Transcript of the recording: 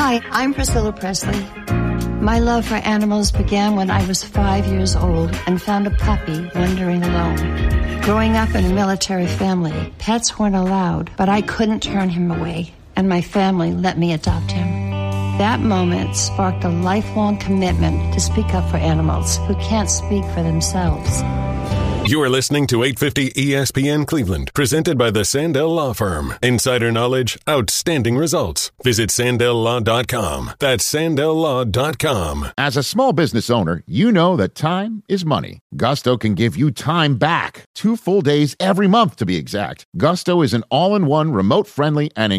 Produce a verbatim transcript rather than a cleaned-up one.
Hi, I'm Priscilla Presley. My love for animals began when I was five years old and found a puppy wandering alone. Growing up in a military family, pets weren't allowed, but I couldn't turn him away, and my family let me adopt him. That moment sparked a lifelong commitment to speak up for animals who can't speak for themselves. You are listening to eight fifty E S P N Cleveland, presented by the Sandell Law Firm. Insider knowledge, outstanding results. Visit sandell law dot com. That's sandell law dot com. As a small business owner, you know that time is money. Gusto can give you time back. Two full days every month, to be exact. Gusto is an all-in-one, remote-friendly, and